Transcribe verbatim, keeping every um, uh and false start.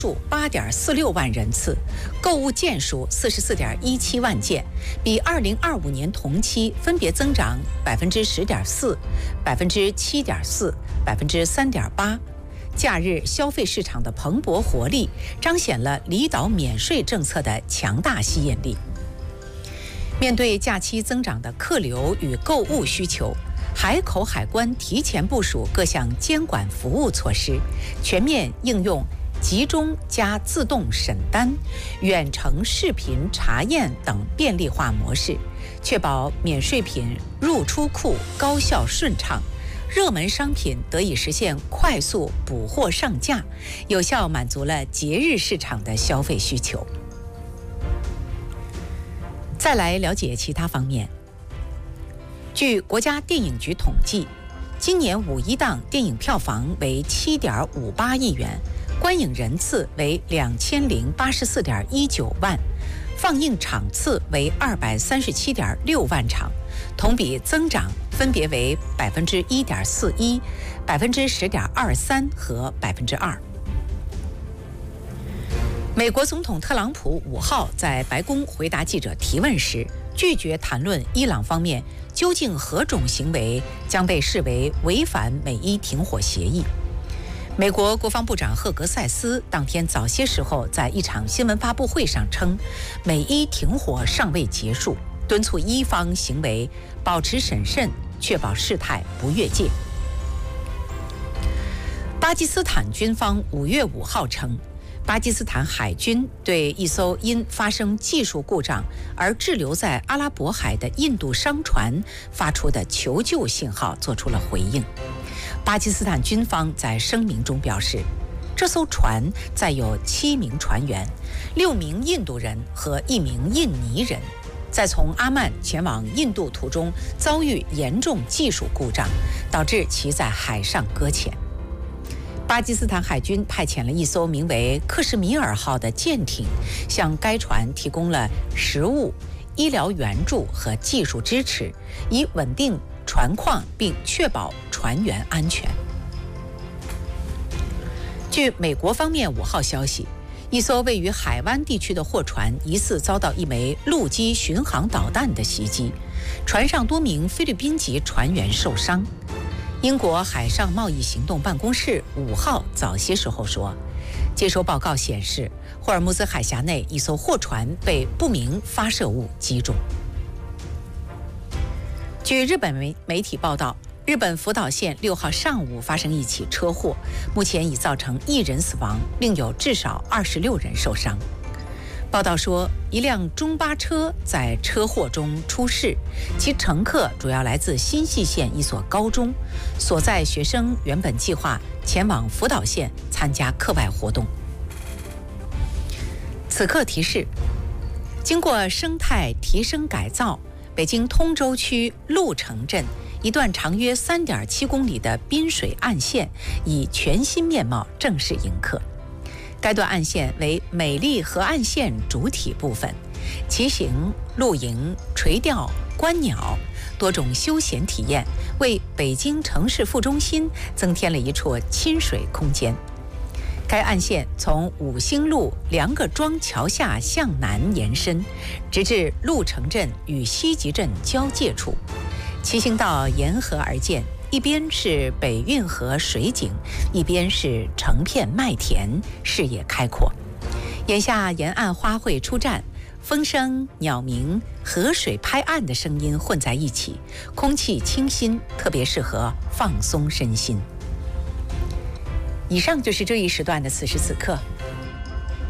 数八点四六万人次，购物件数四十四点一七万件，比二零二五年同期分别增长百分之十点四、百分之七点四、百分之三点八。假日消费市场的蓬勃活力，彰显了离岛免税政策的强大吸引力。面对假期增长的客流与购物需求，海口海关提前部署各项监管服务措施，全面应用集中加自动审单、远程视频查验等便利化模式，确保免税品入出库高效顺畅，热门商品得以实现快速补货上架，有效满足了节日市场的消费需求。再来了解其他方面。据国家电影局统计，今年五一档电影票房为七点五八亿元，观影人次为两千零八十四点一九万，放映场次为二百三十七点六万场，同比增长分别为百分之一点四一、百分之十点二三和百分之二。美国总统特朗普五号在白宫回答记者提问时，拒绝谈论伊朗方面究竟何种行为将被视为违反美伊停火协议。美国国防部长赫格塞斯当天早些时候在一场新闻发布会上称，美伊停火尚未结束，敦促伊方行为保持审慎，确保事态不越界。巴基斯坦军方五月五号称，巴基斯坦海军对一艘因发生技术故障而滞留在阿拉伯海的印度商船发出的求救信号做出了回应。巴基斯坦军方在声明中表示，这艘船载有七名船员，六名印度人和一名印尼人，在从阿曼前往印度途中遭遇严重技术故障，导致其在海上搁浅。巴基斯坦海军派遣了一艘名为克什米尔号的舰艇，向该船提供了食物、医疗援助和技术支持，以稳定船况并确保船员安全。据美国方面五号消息，一艘位于海湾地区的货船疑似遭到一枚陆基巡航导弹的袭击，船上多名菲律宾籍船员受伤。英国海上贸易行动办公室五号早些时候说，接收报告显示，霍尔木兹海峡内一艘货船被不明发射物击中。据日本媒媒体报道，日本福岛县六号上午发生一起车祸，目前已造成一人死亡，另有至少二十六人受伤。报道说，一辆中巴车在车祸中出事，其乘客主要来自新舄县一所高中，所在学生原本计划前往福岛县参加课外活动。此刻提示，经过生态提升改造，北京通州区鹿城镇一段长约三点七公里的滨水岸线以全新面貌正式迎客。该段岸线为美丽河岸线主体部分，骑行、露营、垂钓、观鸟多种休闲体验，为北京城市副中心增添了一处亲水空间。该岸线从五星路梁各庄桥下向南延伸，直至鹿城镇与西集镇交界处。骑行道沿河而建，一边是北运河水景，一边是成片麦田，视野开阔。眼下沿岸花卉出绽，风声、鸟鸣、河水拍岸的声音混在一起，空气清新，特别适合放松身心。以上就是这一时段的此时此刻，